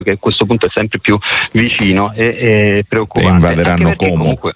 che a questo punto è sempre più vicino e preoccupante. E invaderanno Como. Comunque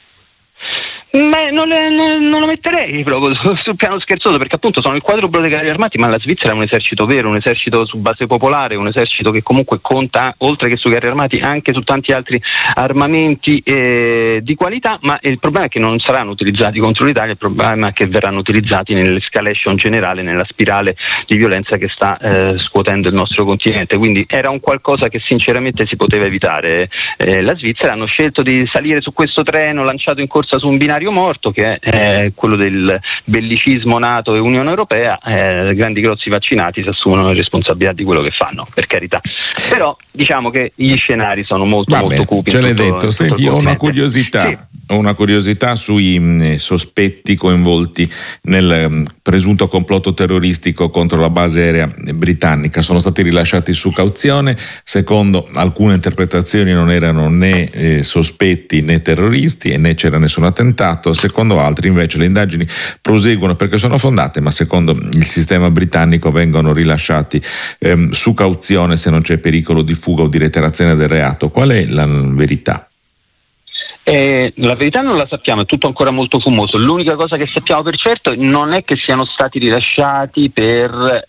non lo metterei proprio sul piano scherzoso, perché appunto sono il quadruplo dei carri armati, ma la Svizzera è un esercito vero, un esercito su base popolare, un esercito che comunque conta, oltre che sui carri armati, anche su tanti altri armamenti di qualità, ma il problema è che non saranno utilizzati contro l'Italia, il problema è che verranno utilizzati nell'escalation generale, nella spirale di violenza che sta scuotendo il nostro continente, quindi era un qualcosa che sinceramente si poteva evitare. La Svizzera hanno scelto di salire su questo treno lanciato in corsa su un binario morto, che è quello del bellicismo NATO e Unione Europea. Grandi grossi vaccinati si assumono le responsabilità di quello che fanno, per carità, però diciamo che gli scenari sono molto cupi. Ce l'hai detto. Senti, ho una curiosità. Sì. Ho una curiosità sui sospetti coinvolti nel presunto complotto terroristico contro la base aerea britannica. Sono stati rilasciati su cauzione, secondo alcune interpretazioni non erano né sospetti né terroristi e né c'era nessun attentato, secondo altri invece le indagini proseguono perché sono fondate, ma secondo il sistema britannico vengono rilasciati su cauzione se non c'è pericolo di fuga o di reiterazione del reato. Qual è la verità? La verità non la sappiamo, è tutto ancora molto fumoso. L'unica cosa che sappiamo per certo non è che siano stati rilasciati per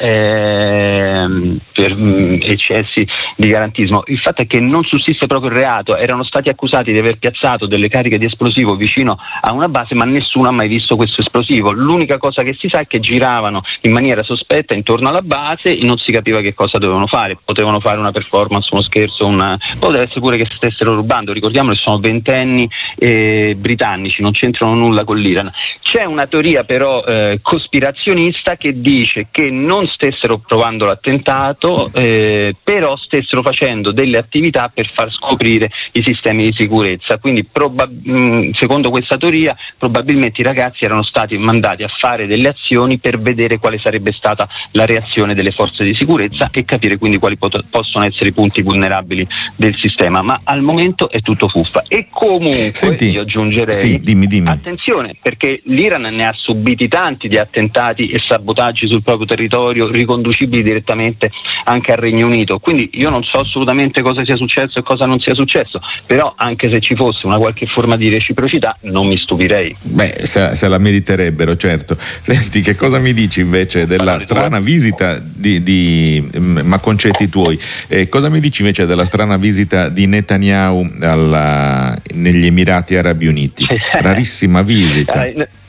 eccessi di garantismo. Il fatto è che non sussiste proprio il reato, erano stati accusati di aver piazzato delle cariche di esplosivo vicino a una base, ma nessuno ha mai visto questo esplosivo. L'unica cosa che si sa è che giravano in maniera sospetta intorno alla base e non si capiva che cosa dovevano fare. Potevano fare una performance, uno scherzo, poteva essere pure che stessero rubando. Ricordiamo che sono ventenni britannici, non c'entrano nulla con l'Iran. C'è una teoria però cospirazionista che dice che non stessero provando l'attentato, però stessero facendo delle attività per far scoprire i sistemi di sicurezza, quindi secondo questa teoria probabilmente i ragazzi erano stati mandati a fare delle azioni per vedere quale sarebbe stata la reazione delle forze di sicurezza e capire quindi quali possono essere i punti vulnerabili del sistema, ma al momento è tutto fuffa. E comunque io aggiungerei dimmi. Attenzione, perché l'Iran ne ha subiti tanti di attentati e sabotaggi sul proprio territorio riconducibili direttamente anche al Regno Unito, quindi io non so assolutamente cosa sia successo e cosa non sia successo, però anche se ci fosse una qualche forma di reciprocità non mi stupirei. Se la meriterebbero, certo. Senti, che cosa mi dici invece della strana visita di ma concetti tuoi, cosa mi dici invece della strana visita di Netanyahu negli Emirati Arabi Uniti? Rarissima visita.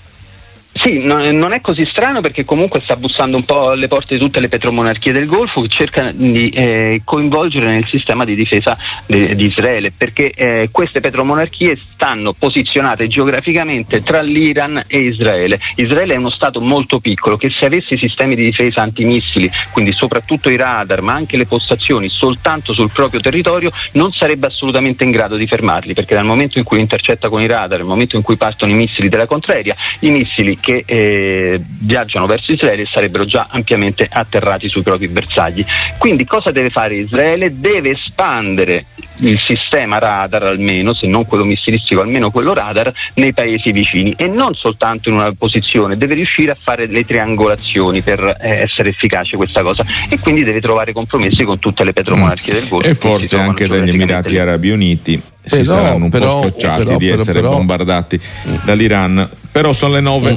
Sì, non è così strano, perché comunque sta bussando un po' alle porte di tutte le petromonarchie del Golfo che cercano di coinvolgere nel sistema di difesa di Israele, perché queste petromonarchie stanno posizionate geograficamente tra l'Iran e Israele. Israele è uno stato molto piccolo che, se avesse sistemi di difesa antimissili, quindi soprattutto i radar ma anche le postazioni soltanto sul proprio territorio, non sarebbe assolutamente in grado di fermarli, perché dal momento in cui intercetta con i radar, nel momento in cui partono i missili della contraerea, i missili che viaggiano verso Israele sarebbero già ampiamente atterrati sui propri bersagli. Quindi cosa deve fare Israele? Deve espandere il sistema radar, almeno, se non quello missilistico, almeno quello radar, nei paesi vicini, e non soltanto in una posizione, deve riuscire a fare le triangolazioni per essere efficace questa cosa, e quindi deve trovare compromessi con tutte le petromonarchie del Golfo e forse anche dagli Emirati Arabi Uniti. Saranno un po' scocciati di essere bombardati dall'Iran. Però sono le 9.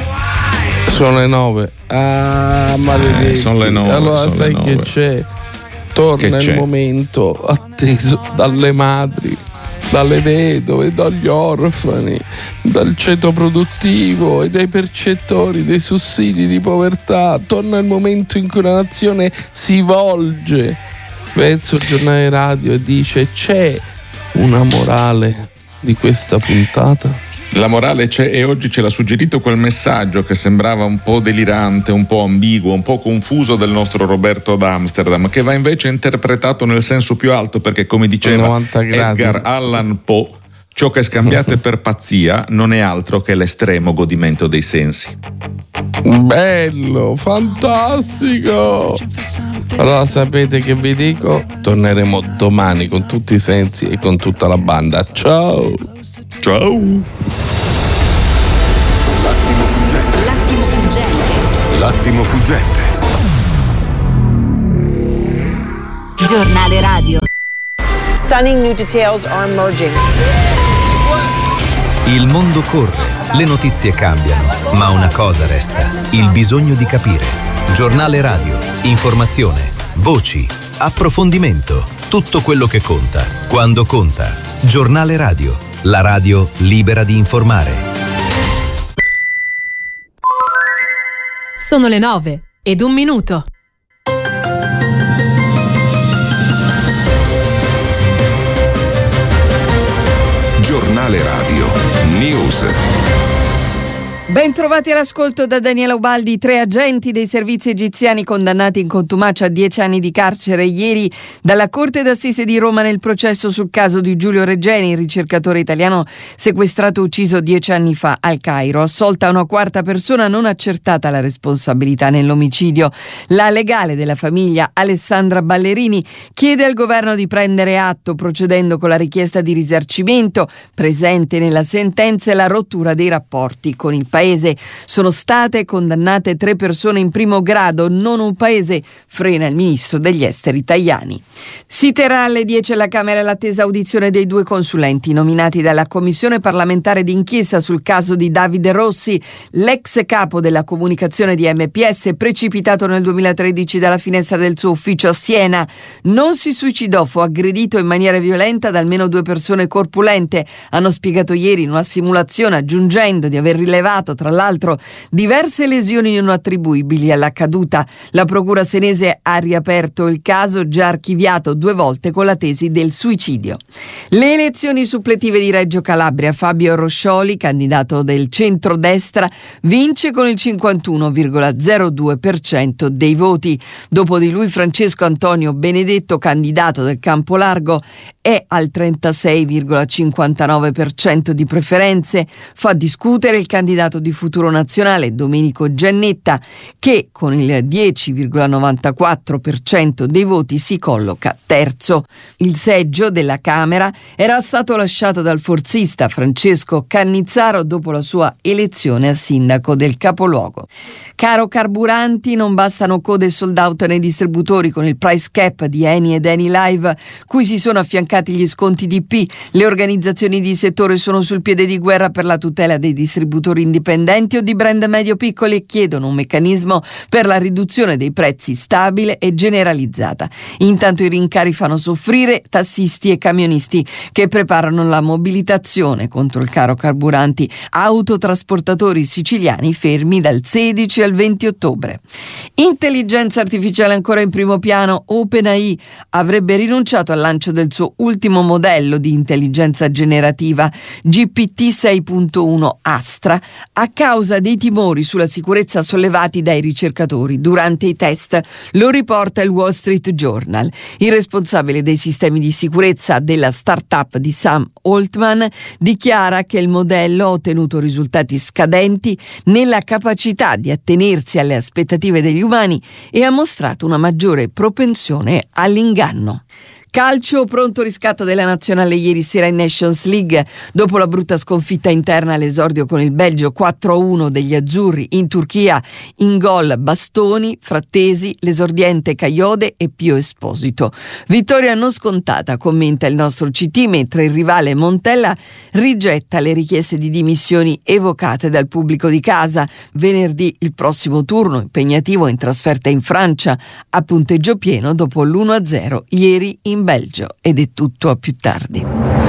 Sono le 9. Maledetti. Sono le 9. Allora sai che c'è? Torna il momento atteso dalle madri, dalle vedove, dagli orfani, dal ceto produttivo e dai percettori dei sussidi di povertà. Torna il momento in cui la nazione si volge verso il giornale radio e dice: c'è una morale di questa puntata? La morale c'è, e oggi ce l'ha suggerito quel messaggio che sembrava un po' delirante, un po' ambiguo, un po' confuso del nostro Roberto da Amsterdam, che va invece interpretato nel senso più alto, perché, come diceva Edgar Allan Poe, ciò che scambiate per pazzia non è altro che l'estremo godimento dei sensi. Bello, fantastico! Allora sapete che vi dico? Torneremo domani con tutti i sensi e con tutta la banda. Ciao! Ciao! L'attimo fuggente. L'attimo fuggente. L'attimo fuggente. Giornale radio. Stunning new details are emerging. Il mondo corre, le notizie cambiano, ma una cosa resta: il bisogno di capire. Giornale radio, informazione, voci, approfondimento, tutto quello che conta, quando conta. Giornale radio, la radio libera di informare. Sono le 9:01. Giornale radio. News. Ben trovati all'ascolto da Daniela Ubaldi. 3 agenti dei servizi egiziani condannati in contumacia a 10 anni di carcere ieri dalla Corte d'Assise di Roma nel processo sul caso di Giulio Regeni, il ricercatore italiano sequestrato e ucciso 10 anni fa al Cairo. Assolta una quarta persona non accertata la responsabilità nell'omicidio. La legale della famiglia, Alessandra Ballerini, chiede al governo di prendere atto, procedendo con la richiesta di risarcimento presente nella sentenza e la rottura dei rapporti con il paese. Sono state condannate 3 persone in primo grado, non un paese, frena il ministro degli esteri Tajani. Si terrà alle 10 alla Camera l'attesa audizione dei 2 consulenti nominati dalla Commissione parlamentare d'inchiesta sul caso di Davide Rossi, l'ex capo della comunicazione di MPS, precipitato nel 2013 dalla finestra del suo ufficio a Siena. Non si suicidò, fu aggredito in maniera violenta da almeno 2 persone corpulente, hanno spiegato ieri in una simulazione, aggiungendo di aver rilevato tra l'altro diverse lesioni non attribuibili alla caduta. La procura senese ha riaperto il caso, già archiviato 2 volte con la tesi del suicidio. Le elezioni suppletive di Reggio Calabria, Fabio Roscioli, candidato del centrodestra, vince con il 51,02% dei voti. Dopo di lui Francesco Antonio Benedetto, candidato del Campolargo, è al 36,59% di preferenze. Fa discutere il candidato di Futuro Nazionale Domenico Giannetta, che con il 10,94% dei voti si colloca terzo. Il seggio della Camera era stato lasciato dal forzista Francesco Cannizzaro dopo la sua elezione a sindaco del capoluogo. Caro carburanti, non bastano code sold out nei distributori con il price cap di Eni ed Eni Live, cui si sono affiancati gli sconti DP. Le organizzazioni di settore sono sul piede di guerra per la tutela dei distributori indipendenti o di brand medio-piccoli e chiedono un meccanismo per la riduzione dei prezzi stabile e generalizzata. Intanto i rincari fanno soffrire tassisti e camionisti che preparano la mobilitazione contro il caro carburanti. Autotrasportatori siciliani fermi dal 16 al 20 ottobre. Intelligenza artificiale ancora in primo piano. OpenAI avrebbe rinunciato al lancio del suo ultimo modello di intelligenza generativa, GPT 6.1 Astra, a causa dei timori sulla sicurezza sollevati dai ricercatori durante i test. Lo riporta il Wall Street Journal. Il responsabile dei sistemi di sicurezza della startup di Sam Altman dichiara che il modello ha ottenuto risultati scadenti nella capacità di attenersi alle aspettative degli umani e ha mostrato una maggiore propensione all'inganno. Calcio, pronto riscatto della nazionale ieri sera in Nations League. Dopo la brutta sconfitta interna all'esordio con il Belgio 4-1 degli azzurri in Turchia, in gol Bastoni, Frattesi, l'esordiente Caiode e Pio Esposito. Vittoria non scontata, commenta il nostro CT, mentre il rivale Montella rigetta le richieste di dimissioni evocate dal pubblico di casa. Venerdì il prossimo turno impegnativo in trasferta in Francia, a punteggio pieno dopo l'1-0 ieri in Belgio, ed è tutto a più tardi.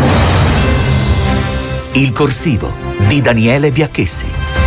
Il corsivo di Daniele Biacchessi.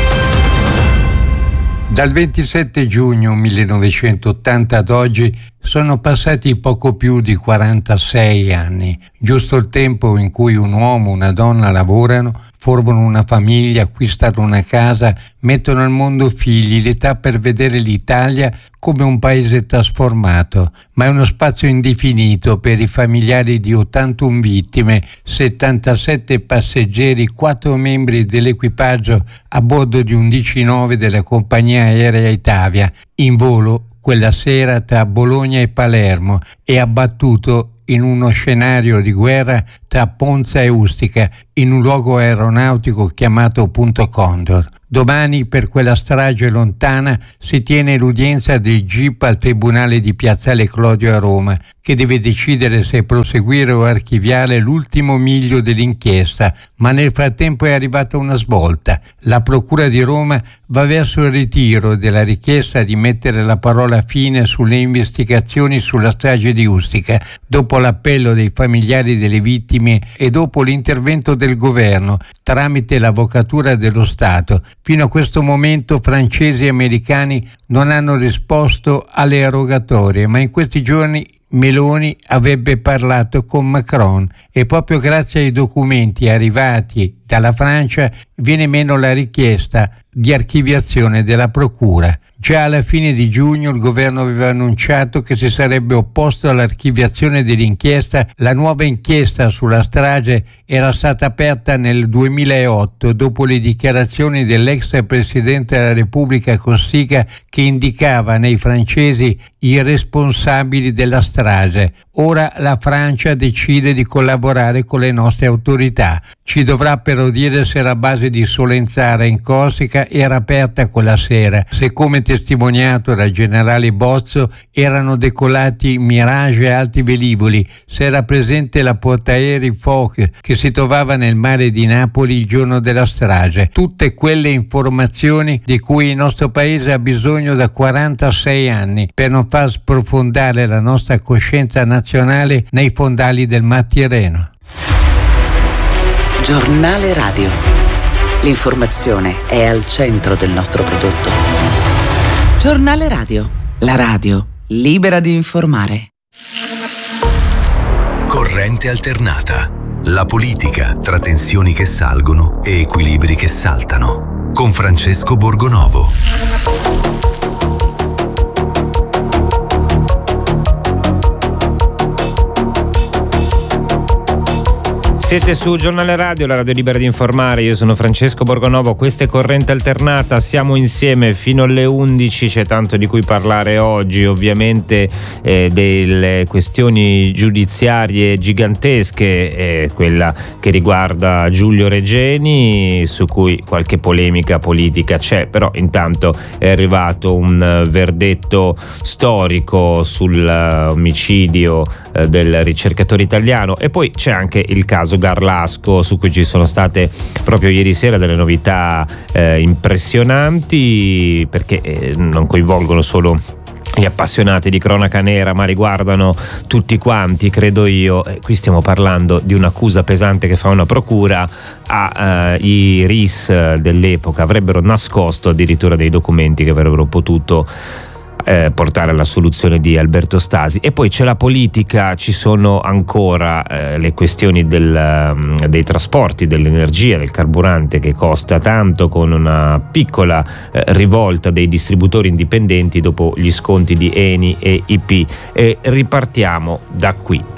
Dal 27 giugno 1980 ad oggi sono passati poco più di 46 anni, giusto il tempo in cui un uomo e una donna lavorano, formano una famiglia, acquistano una casa, mettono al mondo figli, l'età per vedere l'Italia come un paese trasformato, ma è uno spazio indefinito per i familiari di 81 vittime, 77 passeggeri, 4 membri dell'equipaggio a bordo di un DC-9 della compagnia aerea Itavia, in volo quella sera tra Bologna e Palermo e abbattuto in uno scenario di guerra tra Ponza e Ustica, in un luogo aeronautico chiamato Punto Condor. Domani, per quella strage lontana, si tiene l'udienza del GIP al Tribunale di Piazzale Clodio a Roma, che deve decidere se proseguire o archiviare l'ultimo miglio dell'inchiesta, ma nel frattempo è arrivata una svolta. La Procura di Roma va verso il ritiro della richiesta di mettere la parola fine sulle investigazioni sulla strage di Ustica, dopo l'appello dei familiari delle vittime e dopo l'intervento del governo tramite l'Avvocatura dello Stato. Fino a questo momento francesi e americani non hanno risposto alle rogatorie, ma in questi giorni Meloni avrebbe parlato con Macron e proprio grazie ai documenti arrivati dalla Francia viene meno la richiesta di archiviazione della procura. Già alla fine di giugno il governo aveva annunciato che si sarebbe opposto all'archiviazione dell'inchiesta. La nuova inchiesta sulla strage era stata aperta nel 2008 dopo le dichiarazioni dell'ex presidente della Repubblica Cossiga, che indicava nei francesi i responsabili della strage. Ora la Francia decide di collaborare con le nostre autorità. Ci dovrà però dire se la base di Solenzara in Corsica era aperta quella sera, se come testimoniato dal generale Bozzo erano decollati Mirage e altri velivoli, se era presente la portaerei Foch che si trovava nel mare di Napoli il giorno della strage. Tutte quelle informazioni di cui il nostro paese ha bisogno da 46 anni per non far sprofondare la nostra coscienza nazionale nei fondali del Mar Tirreno. Giornale Radio. L'informazione è al centro del nostro prodotto. Giornale Radio. La radio libera di informare. Corrente alternata. La politica tra tensioni che salgono e equilibri che saltano. Con Francesco Borgonovo. Siete su Giornale Radio, la radio libera di informare. Io sono Francesco Borgonovo, questa è Corrente Alternata, siamo insieme fino alle 11, c'è tanto di cui parlare oggi, ovviamente delle questioni giudiziarie gigantesche, quella che riguarda Giulio Regeni, su cui qualche polemica politica c'è, però intanto è arrivato un verdetto storico sull'omicidio del ricercatore italiano, e poi c'è anche il caso Garlasco, su cui ci sono state proprio ieri sera delle novità impressionanti, perché non coinvolgono solo gli appassionati di cronaca nera, ma riguardano tutti quanti, credo io. Qui stiamo parlando di un'accusa pesante che fa una procura i RIS dell'epoca avrebbero nascosto addirittura dei documenti che avrebbero potuto portare alla soluzione di Alberto Stasi. E poi c'è la politica, ci sono ancora le questioni dei trasporti, dell'energia, del carburante che costa tanto, con una piccola rivolta dei distributori indipendenti dopo gli sconti di Eni e IP. E ripartiamo da qui.